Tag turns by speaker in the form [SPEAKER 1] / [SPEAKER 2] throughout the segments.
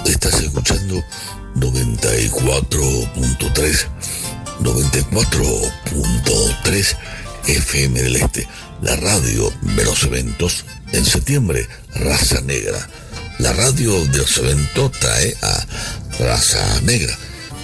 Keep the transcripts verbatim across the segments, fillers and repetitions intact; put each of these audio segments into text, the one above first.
[SPEAKER 1] Estás escuchando noventa y cuatro punto tres, noventa y cuatro punto tres F M del Este, la radio de los eventos. En septiembre, Raza Negra. La radio de los eventos trae a Raza Negra.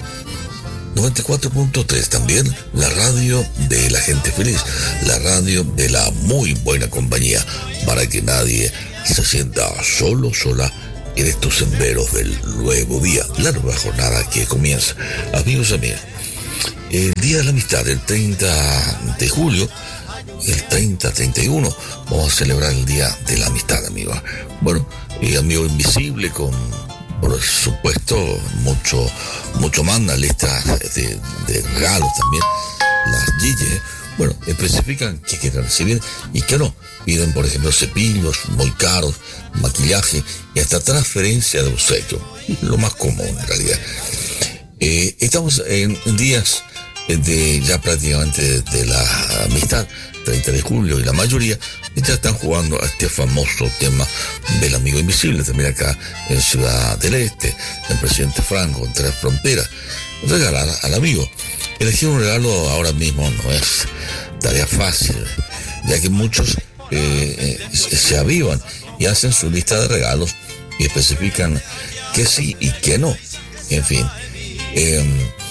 [SPEAKER 1] noventa y cuatro punto tres también, la radio de la gente feliz, la radio de la muy buena compañía, para que nadie se sienta solo, sola en estos senderos del nuevo día, la nueva jornada que comienza. Amigos y amigas, el Día de la Amistad, el treinta de julio, el treinta, treinta y uno, vamos a celebrar el Día de la Amistad, amigos. Bueno, y Amigo Invisible con, por supuesto, mucho, mucho manda, listas de, de regalos también. Las Gigi, bueno, especifican qué quieren recibir y qué no. Piden, por ejemplo, cepillos muy caros, maquillaje y hasta transferencia de obsequio. Lo más común, en realidad. Eh, estamos en días de ya prácticamente de, de la amistad, treinta de julio, y la mayoría ya están jugando a este famoso tema del Amigo Invisible. También acá en Ciudad del Este, el presidente Franco, en Tres Fronteras, regalar al amigo. Elegir un regalo ahora mismo no es tarea fácil, ya que muchos eh, eh, se avivan y hacen su lista de regalos y especifican que sí y que no. En fin, eh,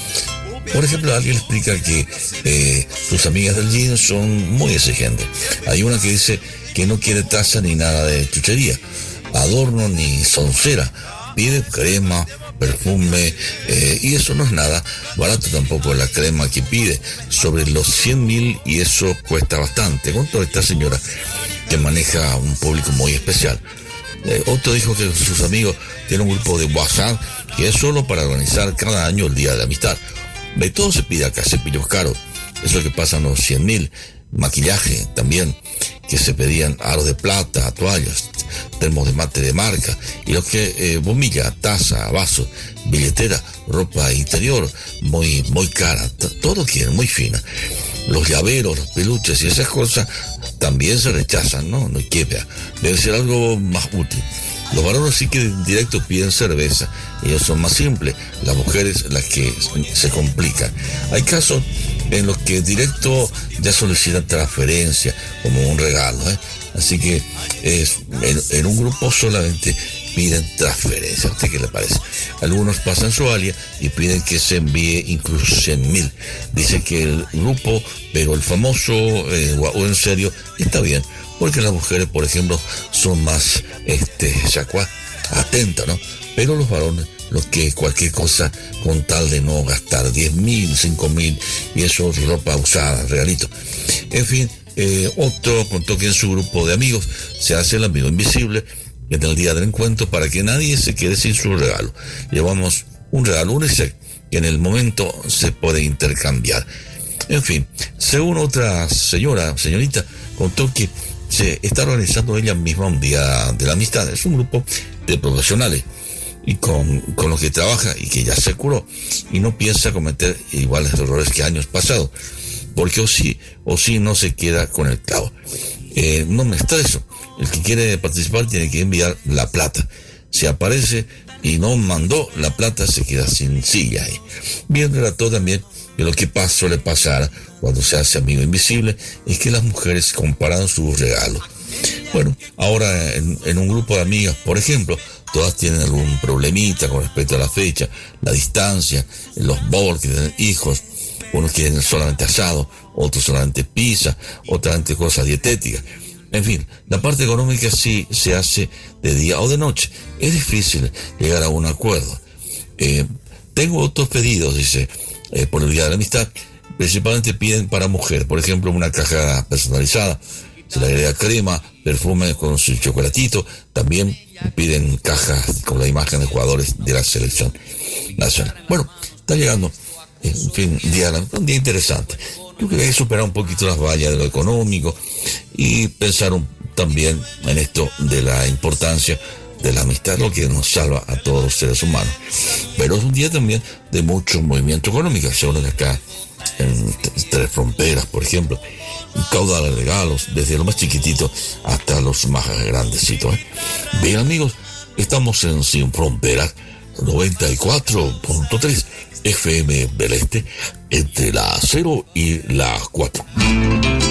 [SPEAKER 1] por ejemplo, alguien explica que eh, sus amigas del jean son muy exigentes. Hay una que dice que no quiere taza ni nada de chuchería, adorno ni soncera, pide crema, perfume, eh, y eso no es nada barato tampoco la crema que pide, sobre los cien mil, y eso cuesta bastante, con toda esta señora que maneja un público muy especial. Eh, otro dijo que sus amigos tienen un grupo de WhatsApp que es solo para organizar cada año el Día de la Amistad. De todo se pide acá, cepillos caros, eso que pasan los cien mil, maquillaje también, que se pedían aros de plata, toallas, termos de mate de marca, y lo que eh, bombilla, taza, vaso, billetera, ropa interior, muy, muy cara, todo quieren, muy fina. Los llaveros, los peluches y esas cosas también se rechazan, ¿no? No hay que ver, debe ser algo más útil. Los varones sí que directo piden cerveza, ellos son más simples, las mujeres las que se complican. Hay casos en los que directo ya solicitan transferencia como un regalo, ¿eh? Así que es, en, en un grupo solamente piden transferencia. ¿A usted qué le parece? Algunos pasan su alia y piden que se envíe incluso cien mil. Dice que el grupo, pero el famoso eh, o en serio, está bien, porque las mujeres, por ejemplo, son más este, chacua, atentas, ¿no? Pero los varones, los que cualquier cosa con tal de no gastar diez mil, cinco mil, y eso es ropa usada, regalito. En fin, eh, otro contó que en su grupo de amigos se hace el amigo invisible en el día del encuentro para que nadie se quede sin su regalo. Llevamos un regalo unisex que en el momento se puede intercambiar. En fin, según otra señora, señorita, contó que se está organizando ella misma un día de la amistad. Es un grupo de profesionales y con, con los que trabaja y que ya se curó y no piensa cometer iguales errores que años pasados, porque o sí o sí no se queda con el clavo. Eh, no me estreso, el que quiere participar tiene que enviar la plata. Si aparece y no mandó la plata, se queda sin silla ahí. Bien relató también que lo que pasa, suele pasar cuando se hace amigo invisible es que las mujeres comparan sus regalos. Bueno, ahora en, en un grupo de amigas, por ejemplo, todas tienen algún problemita con respecto a la fecha, la distancia, los bolos que tienen hijos. Unos quieren solamente asado, otros solamente pizza, otras solamente cosas dietéticas. En fin, la parte económica sí se hace de día o de noche. Es difícil llegar a un acuerdo. Eh, tengo otros pedidos, dice, eh, por el Día de la Amistad. Principalmente piden para mujer, por ejemplo, una caja personalizada. Se le agrega crema, perfume con su chocolatito. También piden cajas con la imagen de jugadores de la selección nacional. Bueno, está llegando, en fin, día, un día interesante. Yo creo que hay que superar un poquito las vallas de lo económico y pensar un, también en esto de la importancia de la amistad, lo que nos salva a todos los seres humanos. Pero es un día también de mucho movimiento económico, según acá en Tres Fronteras, por ejemplo, un caudal de regalos, desde lo más chiquitito hasta los más grandecitos, ¿eh? Bien, amigos, estamos en Sin Fronteras, noventa y cuatro punto tres F M del Este entre las cero y las cuatro.